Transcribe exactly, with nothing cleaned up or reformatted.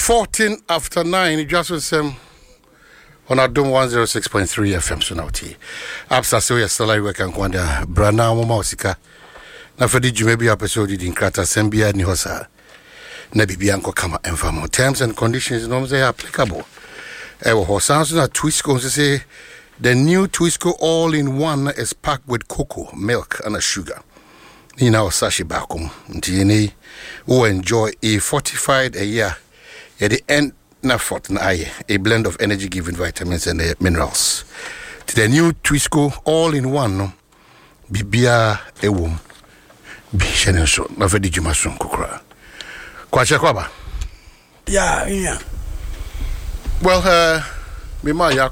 fourteen after nine, just with some on our Dome one oh six point three F M. So now, Absa so your salary work and Kwanda Brana Momausika. Now, for the Jumebi episode in Krata Sembia Nihosa. Nebi Bianco Kama and for more terms and conditions, norms are applicable. Ever Hosanson at Twisco say the new Twisco all in one is packed with cocoa, milk, and a sugar. In our sashi bakum, D N A will enjoy a fortified a year. At the end, na fortnight, a blend of energy giving vitamins and uh, minerals. To the new Twisco all in one, Bibia a womb. Bishan so, never did you masun kukra. Kwacha kwaba? Yeah, yeah. Well, uh, me ma ya